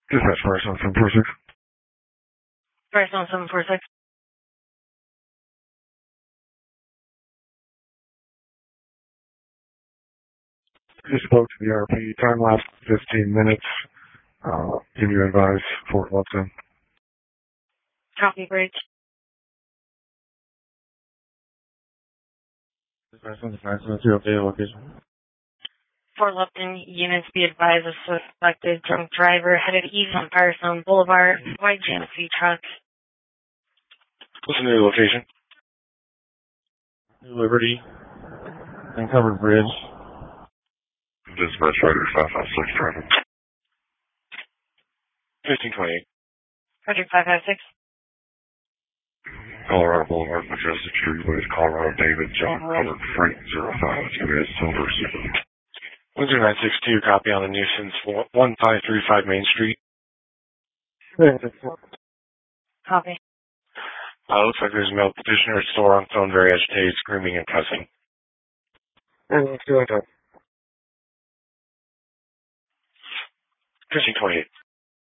Dispatch Fire Zone 746. Fire Zone 746. You spoke to the RP. Time lapse 15 minutes. Give you advise Fort Lupton. Copy, bridge. Dispatch 752, okay, location. Fort Lupton, units be advised of suspected drunk driver headed east on Firestone Boulevard, white GMC truck. What's the new location? New Liberty. Uncovered Bridge. Dispatch Rider 556 traffic. 1528. Roger, 556. Colorado Boulevard, Majestic Streetways, Colorado David John Robert Frank 05. Give me a silver super. Windsor 962, copy on the nuisance 1535 Main Street. Copy. Looks like there's a male petitioner at store on phone, very agitated, screaming and cussing. 1528.